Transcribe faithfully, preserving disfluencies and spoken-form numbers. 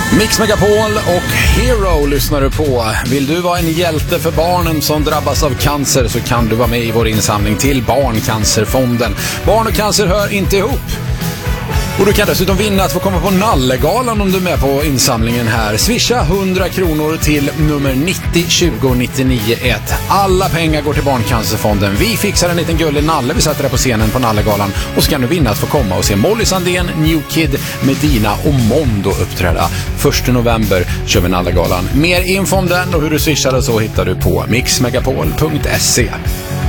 Mix Megapol och Hero lyssnar du på. Vill du vara en hjälte för barnen som drabbas av cancer så kan du vara med i vår insamling till Barncancerfonden. Barn och cancer hör inte ihop. Och du kan dessutom vinna att få komma på Nallegalan om du är med på insamlingen här. Swisha hundra kronor till nummer nittio tjugo nittionio ett. Alla pengar går till Barncancerfonden. Vi fixar en liten gullig nalle, vi sätter det på scenen på Nallegalan. Och så kan du vinna att få komma och se Molly Sandén, New Kid, Medina och Mondo uppträda. första november kör vi Nallegalan. Mer info om den och hur du swishar och så hittar du på mix megapol punkt se.